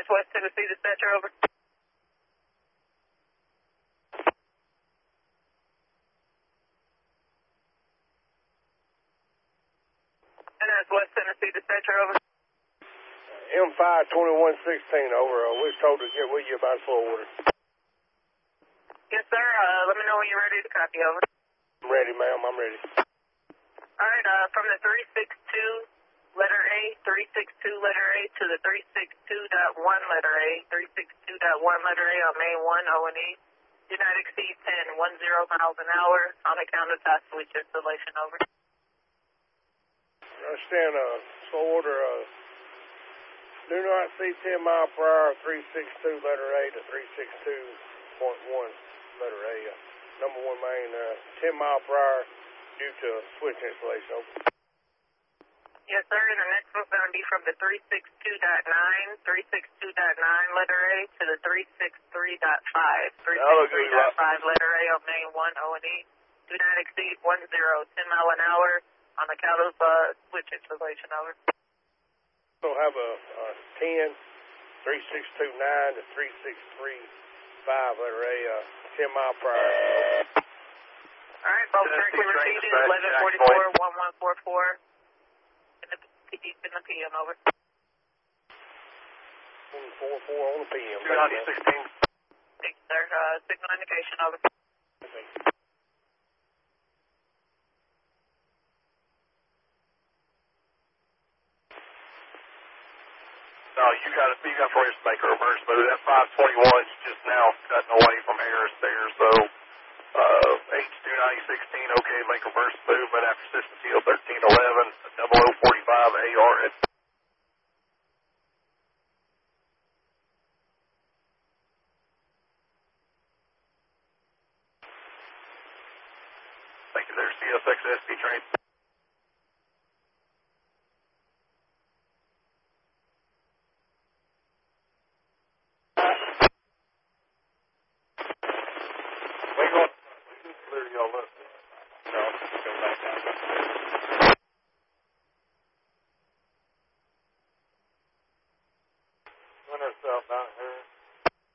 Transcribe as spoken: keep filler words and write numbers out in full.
S West Tennessee dispatcher, over. N S West Tennessee dispatcher, over. M five twenty-one sixteen, over. Uh, we was told to get with you about full order. Yes, sir. Uh, let me know when you're ready to copy, over. I'm ready, ma'am. I'm ready. All right, uh, from the three six two letter A, three six two letter A to the three six two dot one letter A, three six two dot one letter A on Main one, O and E. Do not exceed ten ten miles an hour on account of task switch installation, over. I understand, uh, full order, uh, do not exceed ten mile per hour, three six two letter A to three six two point one letter A. Uh, number one main, uh, ten mile per hour due to switch installation, over. Yes, sir. And the next one's going to be from the three six two dot nine, three six two dot nine letter A to the three six three dot five, three six three dot five letter A on Main one, O and E. Do not exceed ten, ten mile an hour on account of uh, switch installation, over. We'll have a, a ten, three six two nine to three six three five letter A, uh, ten mile per hour. All right, both correctly received, eleven forty-four, one one four four. In the P D, in the P M, over. one four four on the P M. two ninety sixteen. Thanks, sir. Uh, signal indication, over. No, you got to, you got to first make a reverse move. That five twenty-one, you just now cutting away from Harris there. So, uh, H two ninety sixteen, okay, make a reverse movement after system seal thirteen eleven, double oh forty-five A R at. Thank you there, C S X S P train. Wait on. Clear y'all up. No, go back down.